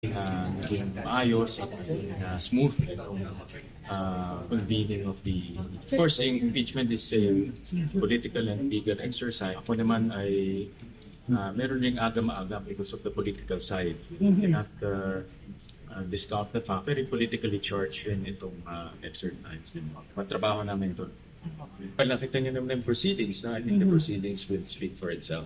naging maayos at smooth convening of the... Of course, impeachment is a political and legal exercise. Ako naman ay meron ring agam-agam because of the political side. We cannot discount the fact very politically charged in itong exercise. Matrabaho namin ito. Pag nakita niyo naman yung proceedings, I think the proceedings will speak for itself.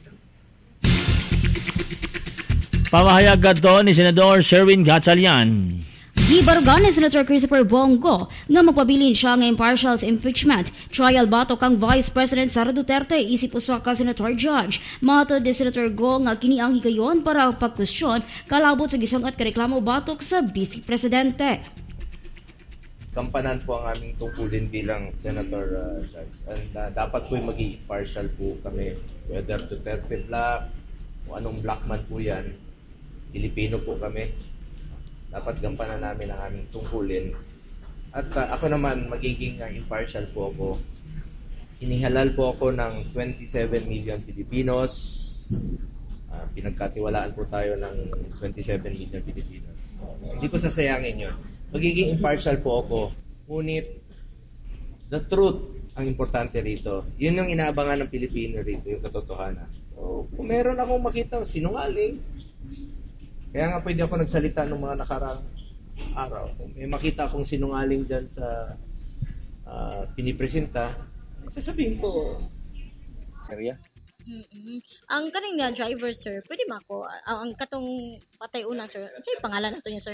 Pamahayag to ni Senador Sherwin Gatchalian. Gibarugan ni Senator Christopher Bongo nga magpabilin siya nga impartial sa impeachment trial batok ang Vice President Sara Duterte isip usa ka senator judge. Matod ni Senator Go nga kini ang higayon para pagkwestiyon kalabot sa gisungat ka reklamo batok sa Vice Presidente. Kampanan po ang aming tungkulin bilang Senator Judge. And dapat po maging impartial po kami. Whether Duterte Black o anong black man po yan, Pilipino po kami. Dapat gampanan namin ang aming tungkulin. At ako naman, magiging impartial po ako. Inihalal po ako ng 27 million Filipinos. Pinagkatiwalaan po tayo ng 27 million Filipinos. Hindi ko sasayangin yun. Magiging impartial po ako. Ngunit, the truth ang importante rito. Yun yung inaabangan ng Pilipino rito, yung katotohanan. So, kung meron akong makita sinungaling, kaya nga pwede ako nagsalita ng mga nakarang araw. Kung may makita akong sinungaling dyan sa pinipresenta, sasabihin ko, serya? Ang kaning nga driver, sir, pwede ba ako? Ang katong patay una, sir. Ano yung pangalan nato niya, sir?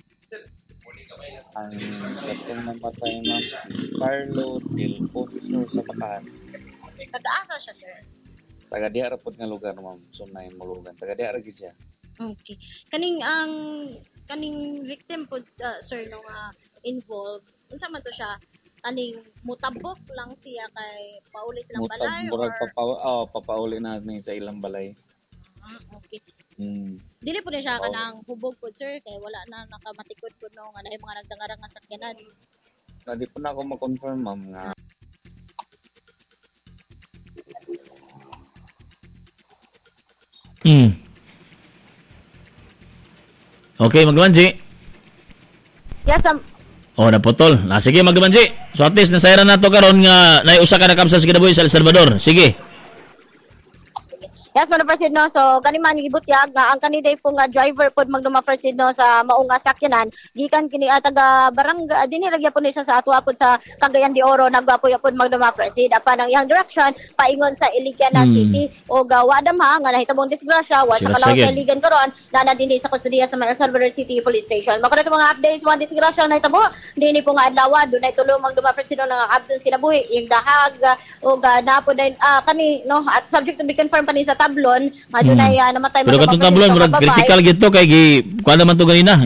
Ang katong namatay ma'am si Carlo Del Ponso sa Bataan. Taga-asa siya, sir? Taga-diya rapod nga lugar, ma'am. Sunayin mo lugar. Taga-diya ragid siya. Okay. Kaning victim po, sir, nung involved, unsa man to siya? Kaning mutabok lang siya kay pauli silang balay? Papauli natin sa ilang balay. Okay. Dili po na siya kanang hubog po, sir, kay wala na nakamatikod po nung mga nagdangarang nga sakyanan. Hindi po na ako ma-confirm, ma'am, nga. Okay, Magdamanji. Yes, Naputol. Sige, Magdamanji. So at least nasayran nato karon nga naiusa ka na kamsa sa kinabuhi sa El Salvador. Sige. Yes, Madam President, no. So, kaniman gibutyag nga ang kandiday po nga driver pod magduma President, no, sa maong sakyanan, gikan kini taga barangay dinhi lagya po ni siya sa atwa pod sa Cagayan de Oro, nagwapoy pod magduma President apan ang iyang direction paingon sa Iligan City o wadam ha nga nahitabong disgrasya wa sa kalaw sa Iligan karon na dinhi sa kustudiya sa El Salvador City Police Station. Mako na mga updates wa disgrasya nahitabo dinhi po nga adlaw dunay tulo magduma President nga absence kinabuhi yung dahag o na po din kani no at subject to be confirmed pa ni sa tablon nga dunay namatay pero katong tablon murag critical gito kay kuan naman to ganina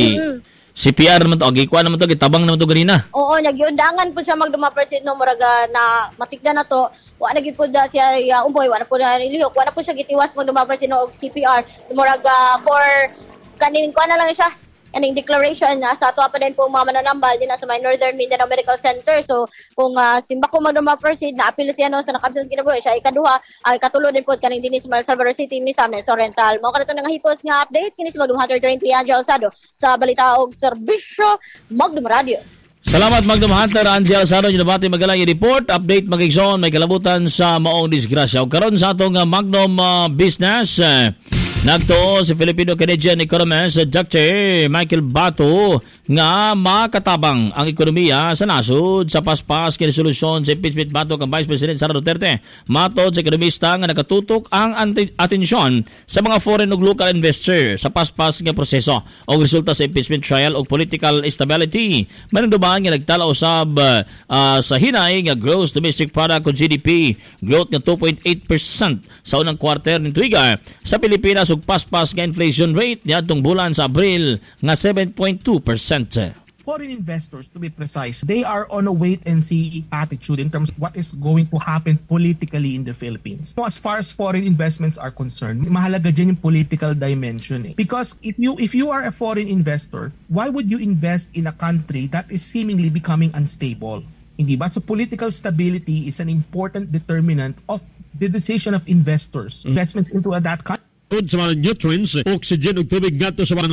CPR naman to kuan naman to gitabang naman to ganina. Oo, nagyundangan po siya magduma President, no, murag na matikda na to wa na gid po siya umboy wa na po na nilihok wa na po siya gitiwas magduma President og CPR murag for kaning kuan na lang siya kaning declaration sa ato pa din po mga mananambal din sa Northern Mindanao Medical Center. So kung simba ko magduma proceed na apil siya no sa nakabsens kinabuhi siya ikaduha ay katulo din po kaning dinhi sa El Salvador City Misamis Oriental. Mao kadto nga hipos nga update kini sa Magduma 120 Angel Alzado sa balita og serbisyo Magduma Radio. Salamat Magduma Hunter Angel Alzado yung nabati magalang i-report update magigson may kalabutan sa maong disgrasya. Ug karon sa atong Magnum business nagtuo si Filipino-Canadian economist Dr. Michael Bato nga makatabang ang ekonomiya sa nasod sa paspas kay resolusyon sa impeachment batok ang Vice President Sara Duterte. Matod sa ekonomista nga nakatutok ang atensyon sa mga foreign ug local investor sa paspas nga proseso o resulta sa impeachment trial o political instability. Manunduman nga nagtala usab sa hinay nga gross domestic product o GDP growth nga 2.8% sa unang quarter ng tuiga sa Pilipinas ug paspas nga inflation rate niadtong bulan sa Abril nga 7.2%. Foreign investors, to be precise, they are on a wait-and-see attitude in terms of what is going to happen politically in the Philippines. So as far as foreign investments are concerned, mahalaga dyan yung political dimension. Because if you are a foreign investor, why would you invest in a country that is seemingly becoming unstable? Hindi ba? So political stability is an important determinant of the decision of investors. Investments into that country. Sa mga nutrients, oxygen ug tubig ngadto sa mga